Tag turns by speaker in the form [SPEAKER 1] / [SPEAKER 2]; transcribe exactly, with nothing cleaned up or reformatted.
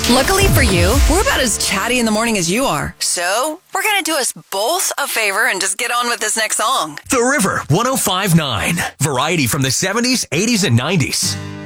[SPEAKER 1] Luckily for you, we're about as chatty in the morning as you are. So, we're going to do us both a favor and just get on with this next song.
[SPEAKER 2] The River one oh five point nine. Variety from the seventies, eighties, and nineties.